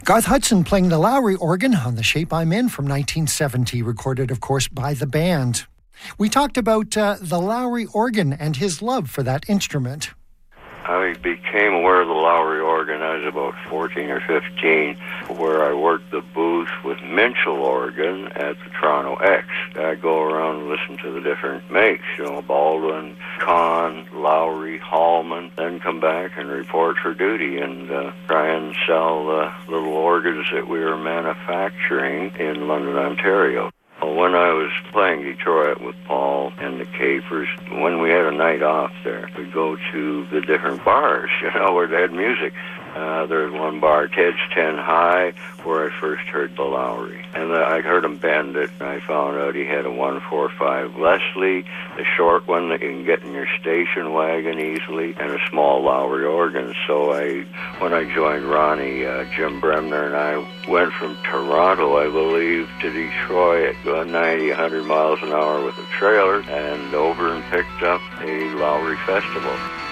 Garth Hudson playing the Lowrey organ on The Shape I'm In from 1970, recorded, of course, by the band. We talked about the Lowrey organ and his love for that instrument. I became aware of the Lowrey organ. I was about 14 or 15, where I worked the booth with Minchell organ at the Toronto X. I go around and listen to the different makes, Baldwin, Kahn, Lowrey, Hallman, then come back and report for duty and try and sell the little organs that we were manufacturing in London, Ontario. When I was playing Detroit with Paul and the Capers, when we had a night off there, we'd go to the different bars, where they had music. There's one bar, Ted's 10 High, where I first heard the Lowrey. And I heard him bend it. I found out he had a 145 Leslie, the short one that you can get in your station wagon easily, and a small Lowrey organ. So when I joined Ronnie, Jim Bremner and I went from Toronto, I believe, to Detroit at 90, 100 miles an hour with a trailer, and over and picked up a Lowrey festival.